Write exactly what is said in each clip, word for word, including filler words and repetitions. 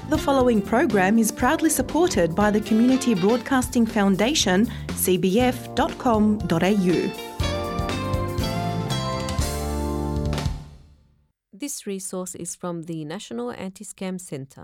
The following program is proudly supported by the Community Broadcasting Foundation, c b f dot com dot a u. This resource is from the National Anti-Scam Centre.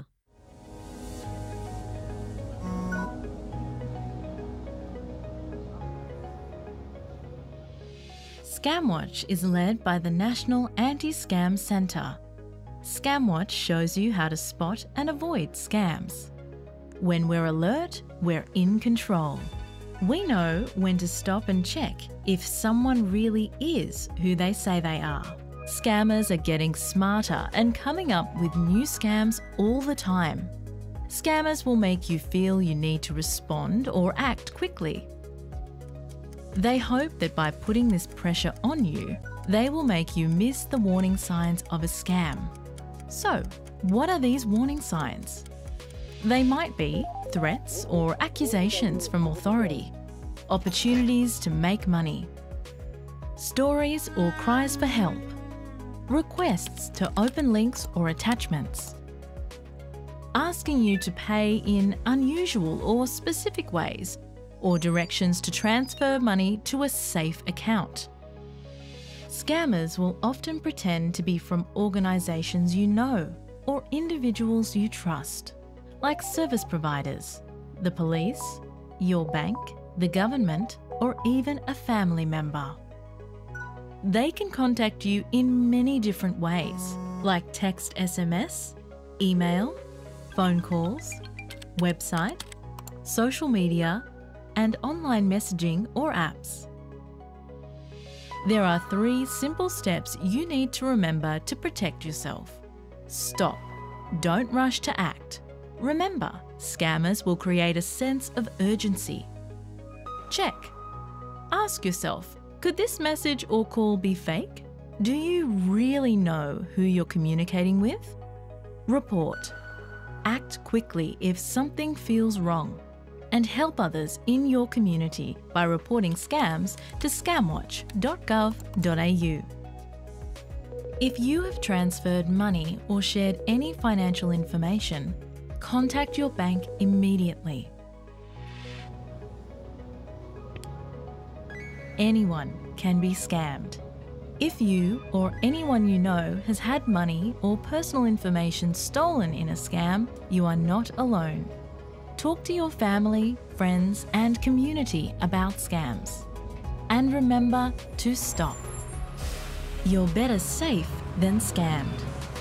ScamWatch is led by the National Anti-Scam Centre. ScamWatch shows you how to spot and avoid scams. When we're alert, we're in control. We know when to stop and check if someone really is who they say they are. Scammers are getting smarter and coming up with new scams all the time. Scammers will make you feel you need to respond or act quickly. They hope that by putting this pressure on you, they will make you miss the warning signs of a scam. So, what are these warning signs? They might be threats or accusations from authority, opportunities to make money, stories or cries for help, requests to open links or attachments, asking you to pay in unusual or specific ways, or directions to transfer money to a safe account. Scammers will often pretend to be from organisations you know or individuals you trust, like service providers, the police, your bank, the government, or even a family member. They can contact you in many different ways, like text S M S, email, phone calls, website, social media, and online messaging or apps. There are three simple steps you need to remember to protect yourself. Stop. Don't rush to act. Remember, scammers will create a sense of urgency. Check. Ask yourself, could this message or call be fake? Do you really know who you're communicating with? Report. Act quickly if something feels wrong, and help others in your community by reporting scams to scamwatch dot gov dot a u. If you have transferred money or shared any financial information, contact your bank immediately. Anyone can be scammed. If you or anyone you know has had money or personal information stolen in a scam, you are not alone. Talk to your family, friends, and community about scams. And remember to stop. You're better safe than scammed.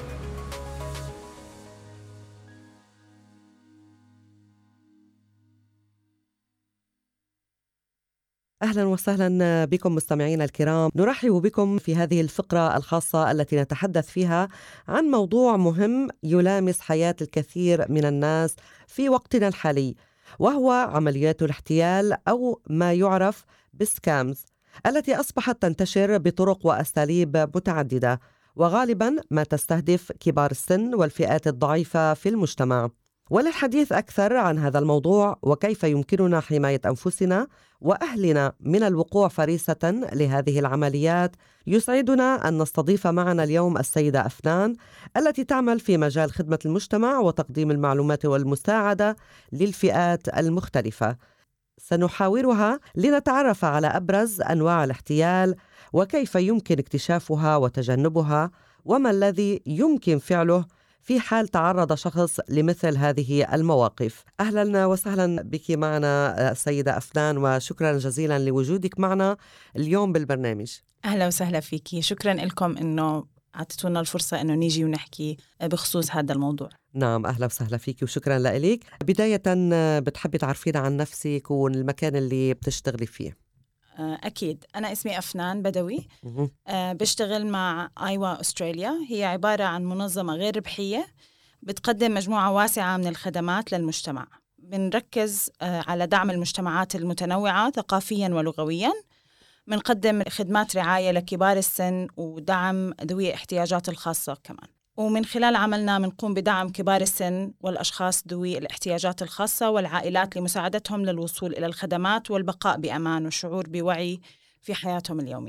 أهلا وسهلا بكم مستمعينا الكرام. نرحب بكم في هذه الفقرة الخاصة التي نتحدث فيها عن موضوع مهم يلامس حياة الكثير من الناس في وقتنا الحالي، وهو عمليات الاحتيال أو ما يعرف بالسكامز، التي أصبحت تنتشر بطرق وأساليب متعددة، وغالبا ما تستهدف كبار السن والفئات الضعيفة في المجتمع. وللحديث أكثر عن هذا الموضوع وكيف يمكننا حماية أنفسنا وأهلنا من الوقوع فريسة لهذه العمليات، يسعدنا أن نستضيف معنا اليوم السيدة أفنان، التي تعمل في مجال خدمة المجتمع وتقديم المعلومات والمساعدة للفئات المختلفة. سنحاورها لنتعرف على أبرز أنواع الاحتيال وكيف يمكن اكتشافها وتجنبها، وما الذي يمكن فعله في حال تعرض شخص لمثل هذه المواقف. أهلا وسهلا بك معنا السيدة أفنان، وشكرا جزيلا لوجودك معنا اليوم بالبرنامج. أهلا وسهلا فيكي، شكرا لكم أنه أعطيتونا الفرصة أنه نيجي ونحكي بخصوص هذا الموضوع. نعم، أهلا وسهلا فيك وشكرا لك. بداية بتحبي تعرفينا عن نفسك والمكان اللي بتشتغلي فيه؟ أكيد، أنا اسمي أفنان بدوي. أه بشتغل مع آيوا أستراليا. هي عبارة عن منظمة غير ربحية بتقدم مجموعة واسعة من الخدمات للمجتمع. بنركز أه على دعم المجتمعات المتنوعة ثقافيا ولغويا. بنقدم خدمات رعاية لكبار السن ودعم ذوي الاحتياجات الخاصة كمان. ومن خلال عملنا بنقوم بدعم كبار السن والأشخاص ذوي الاحتياجات الخاصة والعائلات لمساعدتهم للوصول إلى الخدمات والبقاء بأمان والشعور بوعي في حياتهم اليومية.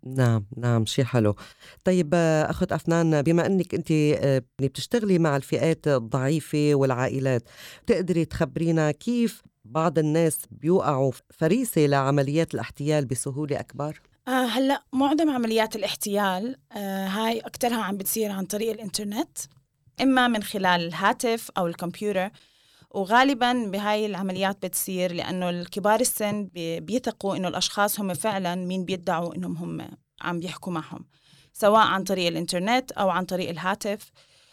نعم نعم، شيء حلو. طيب أخت أفنان، بما أنك أنت بتشتغلي مع الفئات الضعيفة والعائلات، تقدري تخبرينا كيف بعض الناس بيوقعوا فريسة لعمليات الاحتيال بسهولة أكبر؟ آه هلأ معظم عمليات الاحتيال آه هاي أكترها عم بتصير عن طريق الإنترنت، إما من خلال الهاتف أو الكمبيوتر. وغالباً بهاي العمليات بتصير لأنه الكبار السن بيثقوا إنه الأشخاص هم فعلاً مين بيدعوا إنهم هم عم بيحكوا معهم، سواء عن طريق الإنترنت أو عن طريق الهاتف.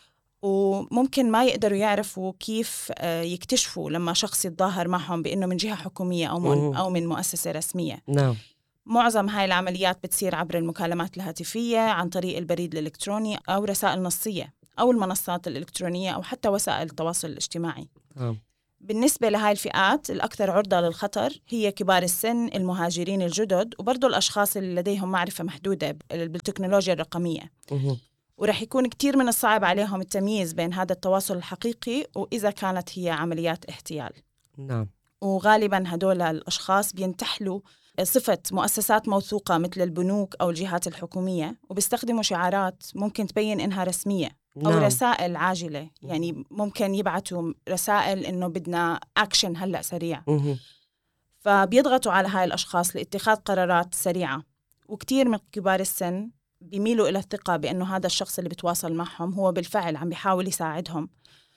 وممكن ما يقدروا يعرفوا كيف يكتشفوا لما شخص يتظاهر معهم بأنه من جهة حكومية أو من, أو من مؤسسة رسمية. نعم. معظم هاي العمليات بتصير عبر المكالمات الهاتفية، عن طريق البريد الإلكتروني أو رسائل نصية أو المنصات الإلكترونية أو حتى وسائل التواصل الاجتماعي. نعم. بالنسبة لهاي الفئات الأكثر عرضة للخطر هي كبار السن، المهاجرين الجدد، وبرضو الأشخاص اللي لديهم معرفة محدودة بالتكنولوجيا الرقمية. مه. ورح يكون كتير من الصعب عليهم التمييز بين هذا التواصل الحقيقي وإذا كانت هي عمليات احتيال. نعم. وغالباً هدول الأشخاص بينتحلوا صفة مؤسسات موثوقة مثل البنوك أو الجهات الحكومية، وبيستخدموا شعارات ممكن تبين إنها رسمية أو نعم. رسائل عاجلة، يعني ممكن يبعتوا رسائل إنه بدنا أكشن هلأ سريع. مه. فبيضغطوا على هاي الأشخاص لاتخاذ قرارات سريعة. وكتير من كبار السن بيميلوا إلى الثقة بأنه هذا الشخص اللي بتواصل معهم هو بالفعل عم بيحاول يساعدهم،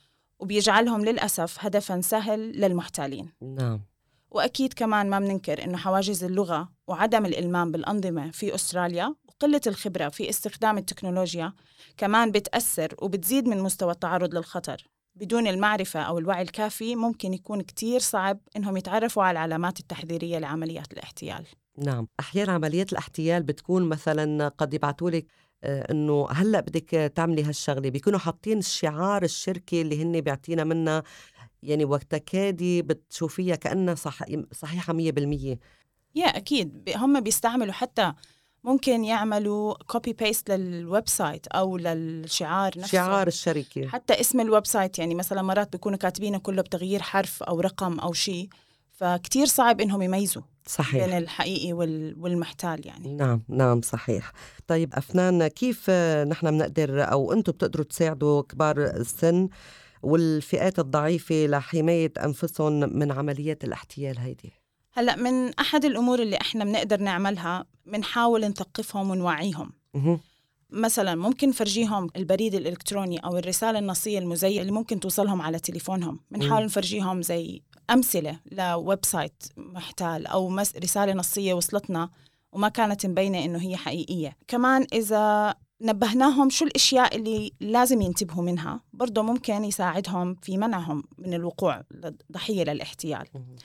وبيجعلهم للأسف هدفاً سهل للمحتالين. نعم. وأكيد كمان ما بننكر إنه حواجز اللغة وعدم الإلمام بالأنظمة في أستراليا وقلة الخبرة في استخدام التكنولوجيا كمان بتأثر وبتزيد من مستوى التعرض للخطر. بدون المعرفة أو الوعي الكافي ممكن يكون كتير صعب إنهم يتعرفوا على العلامات التحذيرية لعمليات الاحتيال. نعم. أحيانا عمليات الاحتيال بتكون مثلا قد يبعتولك آه إنه هلأ بدك تعملي هالشغلة، بيكونوا حاطين الشعار الشركة اللي هن بيعطينا منها، يعني وقت كادي بتشوفيها كأنها صح صحيحة مية بالمية. يا أكيد هم بيستعملوا حتى ممكن يعملوا كوبي بيست للويب سايت أو للشعار نفسه، شعار الشركة، حتى اسم الويب سايت. يعني مثلا مرات بيكونوا كاتبينه كله بتغيير حرف أو رقم أو شيء، فكتير صعب إنهم يميزوا صحيح بين الحقيقي والمحتال يعني. نعم نعم صحيح. طيب أفنان، كيف نحن بنقدر أو أنتم بتقدروا تساعدوا كبار السن والفئات الضعيفة لحماية أنفسهم من عمليات الاحتيال هيدي؟ هلأ من أحد الأمور اللي إحنا بنقدر نعملها بنحاول نثقفهم ونوعيهم. مه. مثلا ممكن نفرجيهم البريد الإلكتروني أو الرسالة النصية المزيفة اللي ممكن توصلهم على تليفونهم. بنحاول نفرجيهم زي أمثلة لويب سايت محتال أو رسالة نصية وصلتنا وما كانت مبينة إنه هي حقيقية. كمان إذا نبهناهم شو الأشياء اللي لازم ينتبهوا منها برضو ممكن يساعدهم في منعهم من الوقوع ضحية للاحتيال.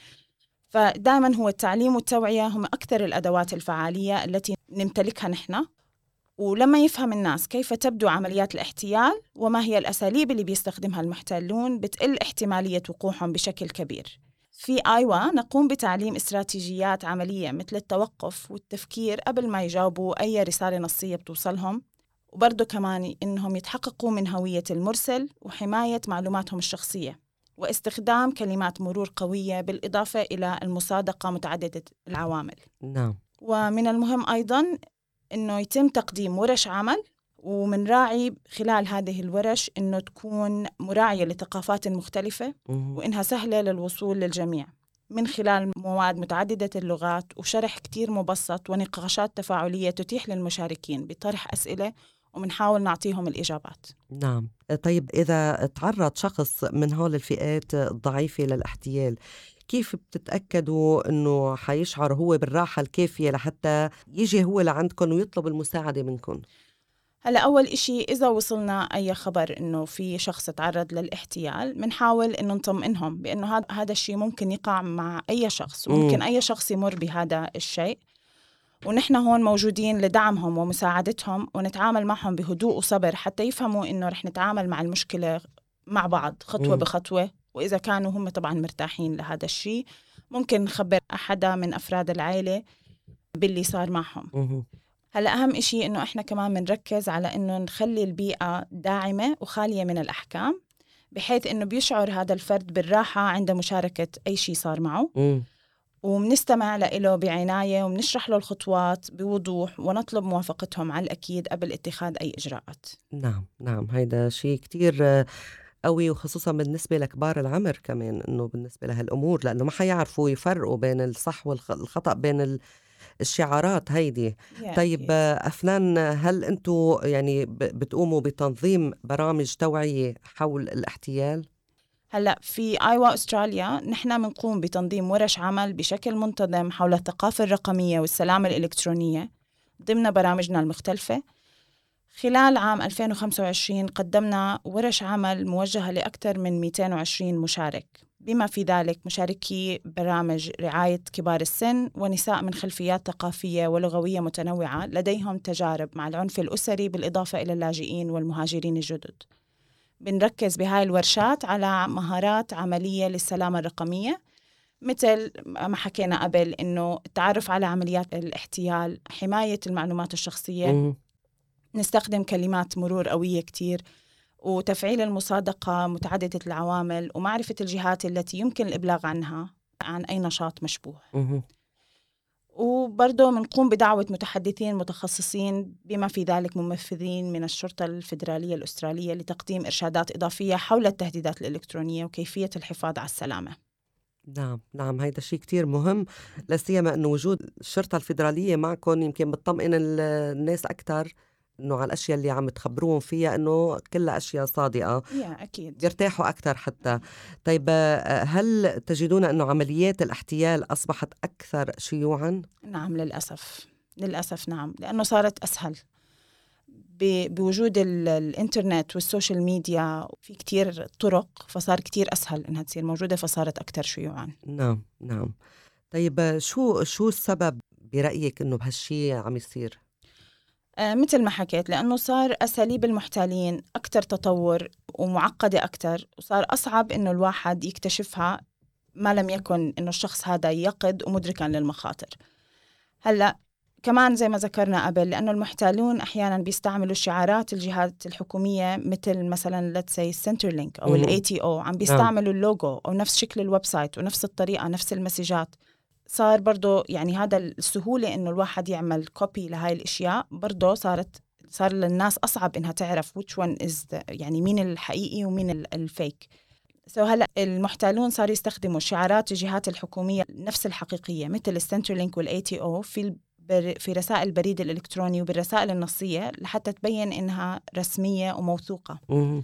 فدائما هو التعليم والتوعية هم أكثر الأدوات الفعالية التي نمتلكها نحن. ولما يفهم الناس كيف تبدو عمليات الاحتيال وما هي الأساليب اللي بيستخدمها المحتالون بتقل احتمالية وقوعهم بشكل كبير. في آيوا نقوم بتعليم استراتيجيات عملية مثل التوقف والتفكير قبل ما يجاوبوا أي رسالة نصية بتوصلهم، وبرضو كمان إنهم يتحققوا من هوية المرسل وحماية معلوماتهم الشخصية واستخدام كلمات مرور قوية بالإضافة إلى المصادقة متعددة العوامل. نعم. ومن المهم أيضاً إنه يتم تقديم ورش عمل، ومن راعي خلال هذه الورش إنه تكون مراعية لثقافات مختلفة وإنها سهلة للوصول للجميع من خلال مواد متعددة اللغات وشرح كتير مبسط ونقاشات تفاعلية تتيح للمشاركين بطرح أسئلة ومنحاول نعطيهم الإجابات. نعم. طيب إذا تعرض شخص من هول الفئات الضعيفة للاحتيال، كيف بتتأكدوا أنه حيشعر هو بالراحة الكافية لحتى يجي هو لعندكم ويطلب المساعدة منكم؟ هلأ أول إشي إذا وصلنا أي خبر إنه في شخص تعرض للاحتيال بنحاول إنه نطمئنهم بأنه هذا هذا الشيء ممكن يقع مع أي شخص وممكن أي شخص يمر بهذا الشيء، ونحن هون موجودين لدعمهم ومساعدتهم ونتعامل معهم بهدوء وصبر حتى يفهموا إنه رح نتعامل مع المشكلة مع بعض خطوة م. بخطوة. وإذا كانوا هم طبعا مرتاحين لهذا الشيء ممكن نخبر أحدا من أفراد العائلة باللي صار معهم. م. هلأ أهم إشي إنه إحنا كمان بنركز على إنه نخلي البيئة داعمة وخالية من الأحكام بحيث إنه بيشعر هذا الفرد بالراحة عند مشاركة أي شيء صار معه. م. وبنستمع له بعناية وبنشرح له الخطوات بوضوح ونطلب موافقتهم على الأكيد قبل اتخاذ أي إجراءات. نعم نعم هيدا شيء كتير قوي، وخصوصا بالنسبة لكبار العمر كمان، إنه بالنسبة لهالأمور لأنه ما حيعرفوا يفرقوا بين الصح والخطأ بين الشعارات هيدي. طيب أفنان، هل أنتوا يعني بتقوموا بتنظيم برامج توعية حول الاحتيال؟ هلأ في آيوا أستراليا نحن منقوم بتنظيم ورش عمل بشكل منتظم حول الثقافة الرقمية والسلامة الإلكترونية ضمن برامجنا المختلفة. خلال عام ألفين وخمسة وعشرين قدمنا ورش عمل موجهة لأكثر من مئتين وعشرين مشارك، بما في ذلك مشاركي برامج رعاية كبار السن ونساء من خلفيات ثقافية ولغوية متنوعة لديهم تجارب مع العنف الأسري، بالإضافة إلى اللاجئين والمهاجرين الجدد. بنركز بهاي الورشات على مهارات عملية للسلامة الرقمية، مثل ما حكينا قبل إنه التعرف على عمليات الاحتيال، حماية المعلومات الشخصية، م- نستخدم كلمات مرور قوية كتير، وتفعيل المصادقة متعددة العوامل، ومعرفة الجهات التي يمكن الإبلاغ عنها عن أي نشاط مشبوه. وبرضه منقوم بدعوة متحدثين متخصصين بما في ذلك ممثلين من الشرطة الفيدرالية الأسترالية لتقديم إرشادات إضافية حول التهديدات الإلكترونية وكيفية الحفاظ على السلامة. نعم نعم هيدا شيء كتير مهم، لسيما أنه وجود الشرطة الفيدرالية معكم يمكن بتطمئن الناس أكتر إنه على الأشياء اللي عم تخبروهم فيها إنه كلها أشياء صادقة، أكيد يرتاحوا أكتر حتى. طيب هل تجدون إنه عمليات الاحتيال أصبحت أكثر شيوعاً؟ نعم للأسف للأسف نعم، لأنه صارت أسهل بوجود الإنترنت والسوشيال ميديا، في كتير طرق، فصار كتير أسهل إنها تصير موجودة، فصارت أكثر شيوعاً. نعم نعم. طيب شو شو السبب برأيك إنه بهالشي عم يصير؟ آه مثل ما حكيت، لأنه صار أساليب المحتالين أكتر تطور ومعقدة أكتر، وصار أصعب إنه الواحد يكتشفها ما لم يكن إنه الشخص هذا يقظ ومدركا للمخاطر. هلأ كمان زي ما ذكرنا قبل، لأنه المحتالون أحيانا بيستعملوا الشعارات الجهات الحكومية، مثل مثلا let's say Centrelink أو ال إيه تي أو، عم بيستعملوا اللوجو أو نفس شكل الويب سايت ونفس الطريقة نفس المسجات. صار برضو يعني هذا السهولة إنه الواحد يعمل كوبي لهاي الأشياء، برضو صارت صار للناس أصعب إنها تعرف which one is the يعني مين الحقيقي ومين الفيك. سو so هلأ المحتالون صار يستخدموا شعارات الجهات الحكومية نفس الحقيقية مثل السنترلينك وال إيه تي أو في في رسائل البريد الإلكتروني وبالرسائل النصية لحتى تبين إنها رسمية وموثوقة.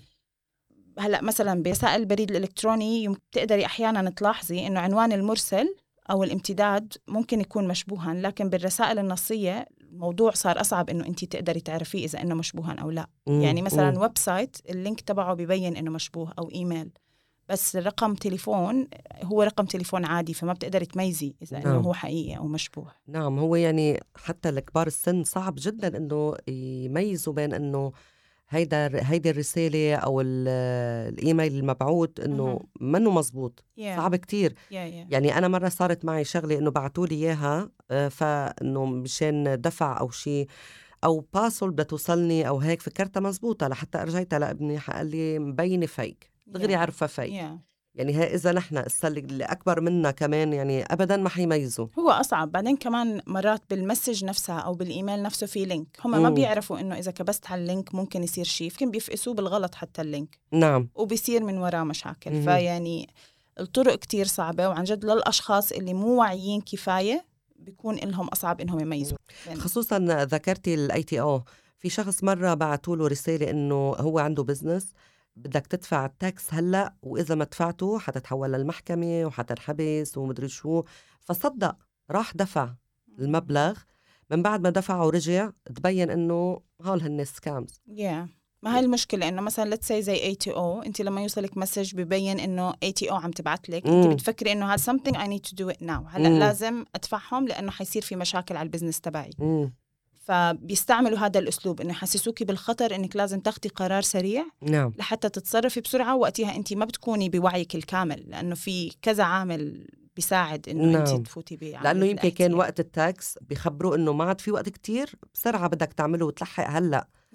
هلأ مثلا برسائل البريد الإلكتروني تقدري أحيانا تلاحظي إنه عنوان المرسل أو الامتداد ممكن يكون مشبوها، لكن بالرسائل النصية الموضوع صار أصعب إنه أنتي تقدري تعرفيه إذا إنه مشبوها أو لا. مم. يعني مثلا مم. ويب سايت اللينك تبعه بيبين إنه مشبوه، أو إيميل، بس رقم تليفون هو رقم تليفون عادي، فما بتقدري تميزي إذا نعم. إنه هو حقيقي أو مشبوه. نعم، هو يعني حتى لكبار السن صعب جدا إنه يميزوا بين إنه هيدا هيدي الرسالة أو الإيميل المبعوث إنه منه مزبوط. yeah. صعب كتير. yeah, yeah. يعني أنا مرة صارت معي شغلة إنه بعتولي إياها فإنه مشان دفع أو شيء أو باسول بدها توصلني أو هيك، فكرتها مزبوطة لحتى أرجيتها لابني قال لي مبينة فيك، دغري yeah. عرفها فيك. yeah. يعني هي إذا نحن السلة اللي أكبر منا كمان يعني أبداً ما حيميزوا. هو أصعب. بعدين كمان مرات بالمسج نفسها أو بالإيميل نفسه في لينك، هم ما بيعرفوا إنه إذا كبست على اللينك ممكن يصير شيء، يمكن بيفقسوه بالغلط حتى اللينك. نعم. وبيصير من وراه مشاكل. مم. فيعني الطرق كتير صعبة، وعن جد للأشخاص اللي مو واعيين كفاية بيكون لهم أصعب إنهم يميزوا. يعني خصوصاً ذكرتي ال إيه تي أو، في شخص مرة بعتوا له رسالة إنه هو عنده بزنس بدك تدفع التاكس هلأ، وإذا ما دفعته حتتحول للمحكمة وحتنحبس ومدري شو، فصدق راح دفع المبلغ. من بعد ما دفعه ورجع تبين إنه هول هن سكامز. yeah. ما هاي المشكلة، إنه مثلا let's say زي إيه تي أو، أنت لما يوصلك مسج ببين إنه إيه تي أو عم تبعت لك، أنت بتفكري إنه هذا something I need to do it now، هلأ مم. لازم أدفعهم لأنه حيصير في مشاكل على البزنس تبعي. مم. فبيستعملوا هذا الأسلوب إنه يحسسوكي بالخطر، إنك لازم تاخدي قرار سريع. نعم. لحتى تتصرفي بسرعة، وقتها أنت ما بتكوني بوعيك الكامل، لأنه في كذا عامل بيساعد إنه نعم. أنت تفوتي بعمل، لأنه يمكن كان وقت التاكس بيخبروا إنه ما عاد في وقت كتير، بسرعة بدك تعمله وتلحق هلأ.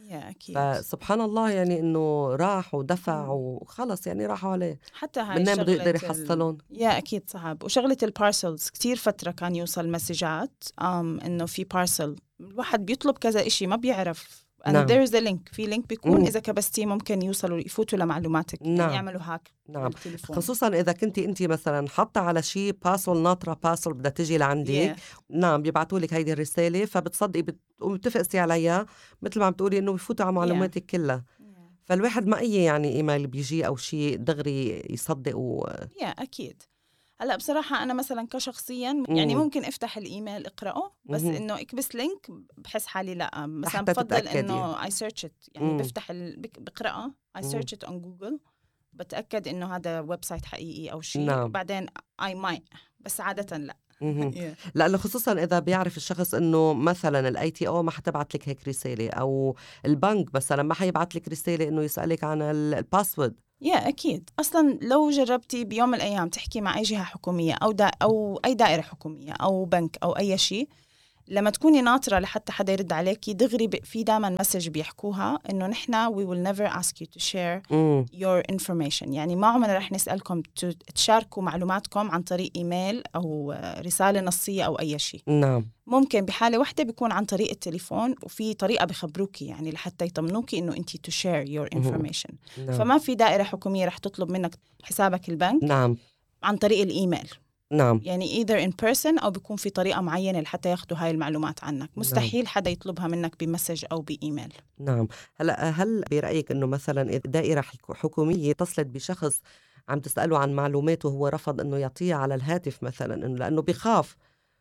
يا أكيد. فسبحان الله يعني إنه راح ودفع وخلص يعني راحوا عليه، حتى هاي منين بده يقدر شغلة ال- يحصلون. يا أكيد صعب. وشغلة البارسلز كتير فترة كان يوصل مسجات أم إنه في بارسل، الواحد بيطلب كذا إشي ما بيعرف and نعم. there is a link، في لينك بيكون مم. إذا كبستيه ممكن يوصلوا يفوتوا لمعلوماتك، نعم. يعني يعملوا هاك نعم. بالتليفون. خصوصا إذا كنت أنت مثلا حاطة على شيء باسول ناطرة باسول بدها تجي لعندك. yeah. نعم بيبعتوا لك هيدي الرسالة فبتصدقي بتقومي بتفقسي عليها مثل ما عم تقولي إنه بفوتوا على معلوماتك كلها. فالواحد ما أي يعني إيميل بيجي أو شيء دغري يصدق و... يا أكيد. هلا بصراحة أنا مثلا كشخصيا يعني مم. ممكن أفتح الإيميل أقرأه، بس مهم. إنه أكبس لينك بحس حالي لا، مثلا حتى بفضل تتأكدي. إنه I search it، يعني مم. بفتح ال... بك- بقرأه I مم. search it on Google، بتأكد إنه هذا ويب سايت حقيقي أو شيء، نعم. وبعدين I might، بس عادة لا. مهم. yeah. لأنه خصوصا إذا بيعرف الشخص إنه مثلا الاي تي او ما حتبعت لك هيك رسالة، أو البنك مثلا ما حيبعت لك رسالة إنه يسألك عن ال- الباسورد. يا أكيد. أصلا لو جربتي بيوم من الأيام تحكي مع أي جهة حكومية أو دا أو أي دائرة حكومية أو بنك أو أي شيء، لما تكوني ناطرة لحتى حدا يرد عليكي دغري ب- في دائما مسج بيحكوها إنه نحنا we will never ask you to share مم. your information، يعني ما عمرنا رح نسألكم ت- تشاركوا معلوماتكم عن طريق إيميل أو آه، رسالة نصية أو أي شيء. نعم. ممكن بحالة واحدة بيكون عن طريق التليفون، وفي طريقة بخبروكي يعني لحتى يطمنوكي إنه أنتي to share your information. نعم. فما في دائرة حكومية رح تطلب منك حسابك البنك نعم. عن طريق الإيميل، نعم. يعني either in person أو بيكون في طريقة معينة لحتى ياخدوا هاي المعلومات عنك. مستحيل حدا يطلبها منك بمسج أو بإيميل. نعم. هلا هل برأيك إنه مثلا إذا دائرة حك- حكومية اتصلت بشخص عم تسأله عن معلومات وهو رفض إنه يعطيها على الهاتف مثلا، إنه لأنه بيخاف،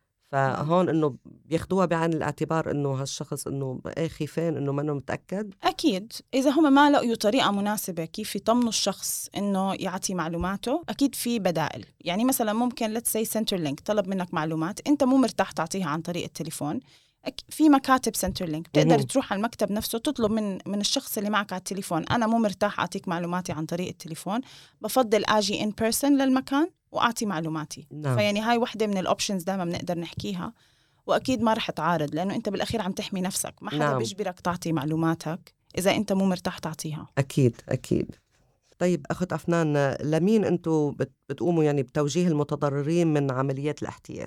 فهون إنه بياخدوها بعين الاعتبار إنه هالشخص إنه إيه خيفان إنه منه متأكد؟ أكيد إذا هم ما لقوا طريقة مناسبة كيف يطمنوا الشخص إنه يعطي معلوماته، أكيد في بدائل. يعني مثلا ممكن let's say Centrelink طلب منك معلومات أنت مو مرتاح تعطيها عن طريق التليفون، أك- في مكاتب Centrelink بتقدر مهم. تروح على المكتب نفسه تطلب من من الشخص اللي معك على التليفون، أنا مو مرتاح أعطيك معلوماتي عن طريق التليفون، بفضل أجي in person للمكان وأعطي معلوماتي. نعم. فيعني هاي واحدة من الأوبشنز دائما بنقدر نحكيها، وأكيد ما رح تعارض لأنه أنت بالأخير عم تحمي نفسك، ما حدا نعم. بيجبرك تعطي معلوماتك إذا أنت مو مرتاح تعطيها. أكيد أكيد. طيب أخت أفنان، لمين أنتوا بت- بتقوموا يعني بتوجيه المتضررين من عمليات الاحتيال؟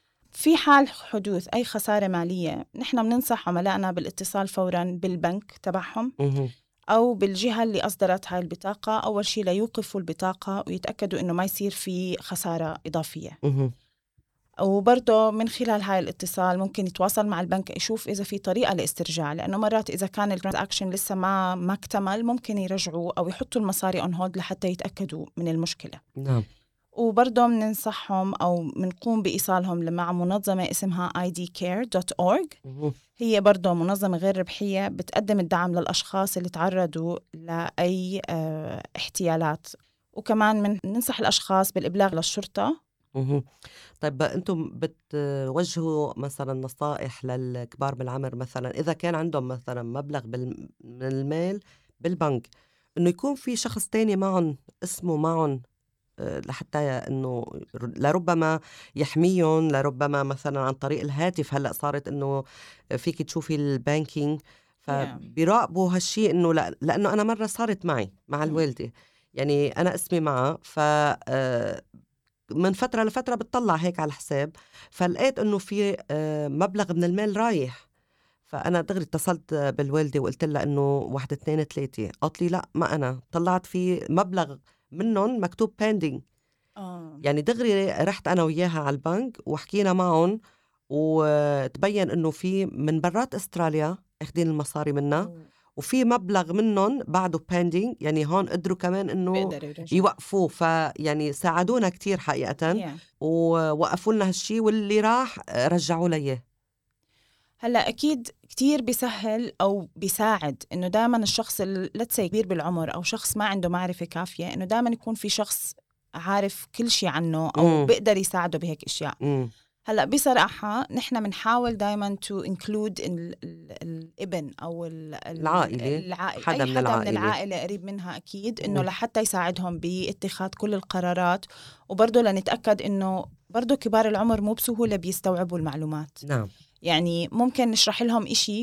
في حال حدوث أي خسارة مالية نحن بننصح عملائنا بالاتصال فوراً بالبنك تبعهم مهم. أو بالجهة اللي أصدرت هاي البطاقة، أول شيء ليوقفوا البطاقة ويتأكدوا إنه ما يصير في خسارة إضافية. مهم. وبرضه من خلال هاي الاتصال ممكن يتواصل مع البنك يشوف إذا في طريقة لاسترجاع، لأنه مرات إذا كان الترانزاكشن لسه ما ما اكتمل ممكن يرجعوا أو يحطوا المصاري on hold لحتى يتأكدوا من المشكلة. نعم. وبرضه بننصحهم أو بنقوم بإيصالهم مع منظمة اسمها آي دي كير دوت أورج. مهم. هي برضه منظمة غير ربحية بتقدم الدعم للأشخاص اللي تعرضوا لأي اه احتيالات، وكمان من ننصح الأشخاص بالإبلاغ للشرطة. مهم. طيب أنتم بتوجهوا مثلا نصائح للكبار بالعمر، مثلا إذا كان عندهم مثلا مبلغ بال- من المال بالبنك، إنه يكون في شخص تاني معهم اسمه معهم، آه، لحتى انه لربما يحميهم، لربما مثلا عن طريق الهاتف. هلا صارت انه فيك تشوفي البانكينج، فبيراقبوا هالشيء انه لا، لانه انا مره صارت معي مع الوالده، يعني انا اسمي معها، ف آه، من فتره لفتره بتطلع هيك على الحساب، فلقيت انه في آه، مبلغ من المال رايح، فأنا دغري اتصلت بالوالدة وقلت لها إنه واحد اثنين ثلاثة، قالت لي لا ما أنا طلعت في مبلغ منهم مكتوب pending. آه. يعني دغري رحت أنا وياها على البنك وحكينا معهم، وتبين إنه في من برات أستراليا أخدين المصاري منا، وفي مبلغ منهم بعده pending، يعني هون قدروا كمان إنه يوقفوه، فيعني ساعدونا كتير حقيقة. yeah. ووقفوا لنا هالشي، واللي راح رجعوا ليه. هلا أكيد كتير بيسهل أو بيساعد إنه دائما الشخص اللي كبير بالعمر أو شخص ما عنده معرفة كافية، إنه دائما يكون في شخص عارف كل شيء عنه أو مم. بيقدر يساعده بهيك إشياء. مم. هلا بصراحة نحن بنحاول دائما to include ال ال الابن أو ال العائلة، العائلة حدا أي من حدا العائلة. من العائلة قريب منها أكيد، إنه مم. لحتى يساعدهم باتخاذ كل القرارات، وبرضه لنتأكد إنه برضه كبار العمر مو بسهولة بيستوعبوا المعلومات. نعم. يعني ممكن نشرح لهم إشي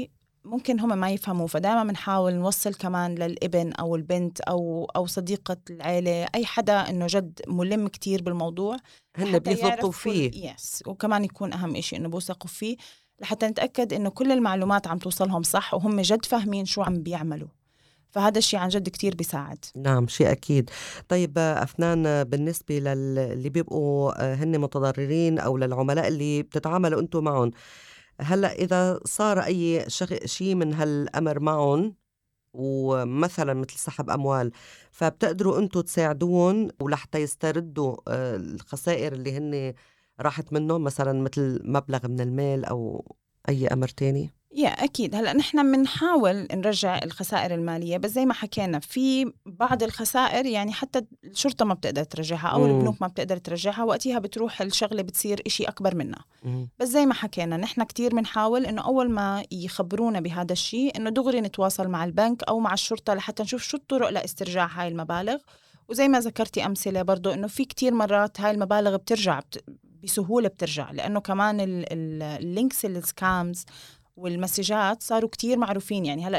ممكن هم ما يفهموا، فدائما بنحاول نوصل كمان للابن أو البنت أو أو صديقة العائلة أي حدا إنه جد ملم كتير بالموضوع هن بيثقوا فيه. يس وكمان يكون أهم إشي إنه بوثقوا فيه لحتى نتأكد إنه كل المعلومات عم توصلهم صح وهم جد فاهمين شو عم بيعملوا، فهذا الشيء عن جد كتير بيساعد. نعم شيء أكيد. طيب أفنان، بالنسبة للي بيبقوا هن متضررين أو للعملاء اللي بتتعاملوا أنتوا معهم، هلأ إذا صار أي شيء من هالأمر معهم ومثلا مثل سحب أموال، فبتقدروا أنتوا تساعدون ولحتى يستردوا الخسائر اللي هن راحت منهم، مثلا مثل مبلغ من المال أو أي أمر تاني؟ يا أكيد. هلأ نحن بنحاول نرجع الخسائر المالية، بس زي ما حكينا في بعض الخسائر يعني حتى الشرطة ما بتقدر ترجعها أو مم. البنوك ما بتقدر ترجعها، وقتها بتروح الشغلة بتصير إشي أكبر منها. مم. بس زي ما حكينا نحن كتير بنحاول إنه أول ما يخبرونا بهذا الشيء إنه دغري نتواصل مع البنك أو مع الشرطة لحتى نشوف شو الطرق لاسترجاع هاي المبالغ. وزي ما ذكرتي أمثلة برضو إنه في كتير مرات هاي المبالغ بترجع بت... بسهولة بترجع، لأنه كمان اللينكس السكامز والمسجات صاروا كتير معروفين. يعني هلأ